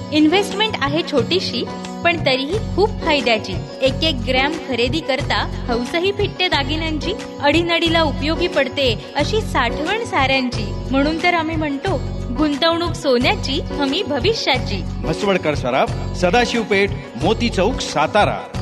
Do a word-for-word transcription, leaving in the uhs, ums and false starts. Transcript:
Investment आहे छोटीशी पण तरीही खूप फायद्याची. एक एक ग्रॅम खरेदी करता हौसही फिटते दागिन्यांची. अडीनडीला उपयोगी पडते अशी साठवण साऱ्यांची. म्हणून तर आम्ही म्हणतो गुंतवणूक सोन्याची हमी भविष्याची. म्हसवडकर सराफ, सदाशिव पेठ, मोती चौक, सातारा.